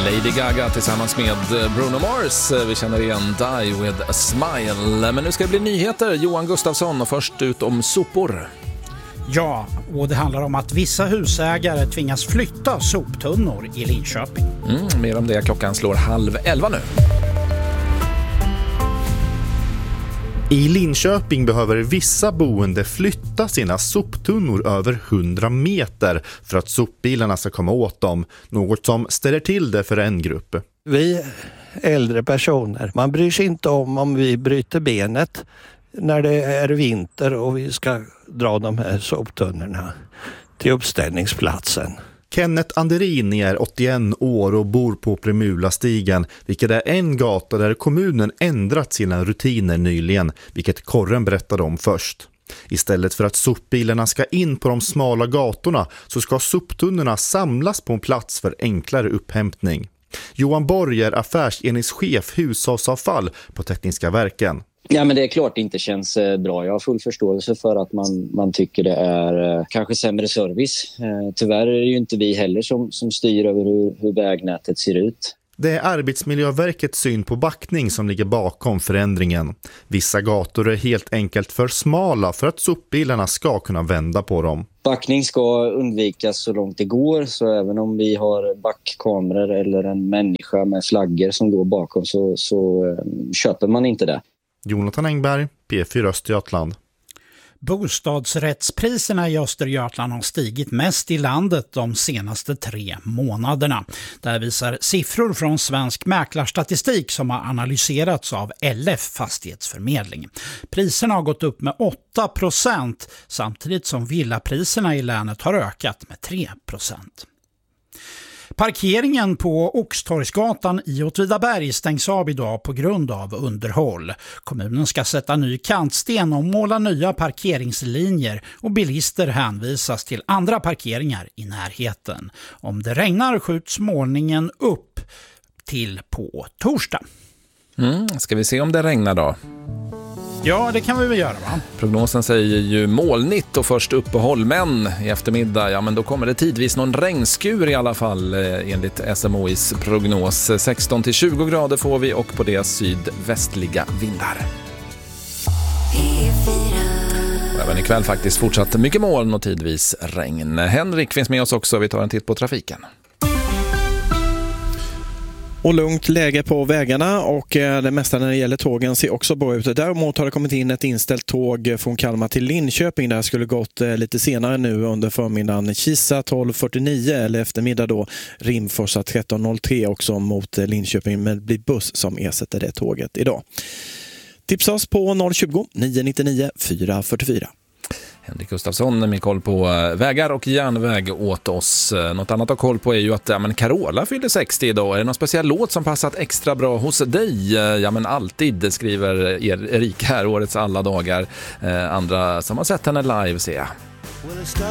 Lady Gaga tillsammans med Bruno Mars. Vi känner igen Die with a Smile. Men nu ska det bli nyheter. Johan Gustafsson och först ut om sopor. Ja, och det handlar om att vissa husägare tvingas flytta soptunnor i Linköping. Mer om det, klockan slår 10:30 nu. I Linköping behöver vissa boende flytta sina soptunnor över 100 meter för att sopbilarna ska komma åt dem. Något som ställer till det för en grupp. Vi äldre personer, man bryr sig inte om vi bryter benet när det är vinter och vi ska dra de här soptunnorna till uppställningsplatsen. Kenneth Anderin är 81 år och bor på Primulastigen, vilket är en gata där kommunen ändrat sina rutiner nyligen, vilket Korren berättade om först. Istället för att sopbilarna ska in på de smala gatorna så ska soptunnorna samlas på en plats för enklare upphämtning. Johan Borg är affärsenhetschef hushållsavfall på Tekniska verken. Ja, men det är klart det inte känns bra. Jag har full förståelse för att man tycker det är kanske sämre service. Tyvärr är det ju inte vi heller som styr över hur vägnätet ser ut. Det är Arbetsmiljöverkets syn på backning som ligger bakom förändringen. Vissa gator är helt enkelt för smala för att sopbilarna ska kunna vända på dem. Backning ska undvikas så långt det går, så även om vi har backkameror eller en människa med flaggor som går bakom så köper man inte det. Jonathan Engberg, P4 Östergötland. Bostadsrättspriserna i Östergötland har stigit mest i landet de senaste 3 månaderna. Där visar siffror från Svensk mäklarstatistik som har analyserats av LF Fastighetsförmedling. Priserna har gått upp med 8% samtidigt som villapriserna i länet har ökat med 3%. Parkeringen på Oxtorgsgatan i Åtvidaberg stängs av idag på grund av underhåll. Kommunen ska sätta ny kantsten och måla nya parkeringslinjer och bilister hänvisas till andra parkeringar i närheten. Om det regnar skjuts målningen upp till på torsdag. Ska vi se om det regnar då? Ja, det kan vi väl göra, va? Prognosen säger ju molnigt och först uppehåll, men i eftermiddag, ja men då kommer det tidvis någon regnskur i alla fall enligt SMHIs prognos. 16-20 grader får vi och på det sydvästliga vindar. Även ikväll faktiskt fortsatt mycket moln och tidvis regn. Henrik finns med oss också, vi tar en titt på trafiken. Och lugnt läge på vägarna och det mesta när det gäller tågen ser också bra ut. Däremot har det kommit in ett inställt tåg från Kalmar till Linköping. Det här skulle gått lite senare nu under förmiddagen. Kisa 12.49 eller eftermiddag då Rimforsa 13.03 också mot Linköping. Men det blir buss som ersätter det tåget idag. Tipsa oss på 020 999 444. Henrik Gustafsson med koll på vägar och järnväg åt oss. Något annat att ha koll på är ju att Carola fyller 60 idag. Är det någon speciell låt som passat extra bra hos dig? Ja men alltid, skriver Erik här, årets alla dagar. Andra som har sett henne live ser jag.